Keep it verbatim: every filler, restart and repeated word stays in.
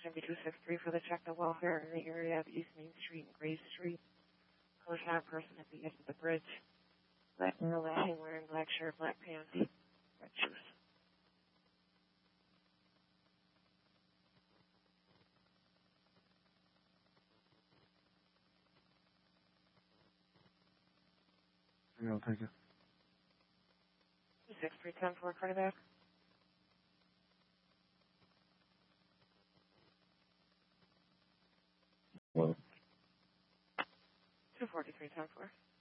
Jimmy two six three for the check the welfare in the area of East Main Street and Gray Street. Collision on person at the edge of the bridge. Black girl lashing, wearing black shirt, black pants, red shoes. Yeah, I'll take it. two six three ten four, cardiac. Well, two forty-three ten four.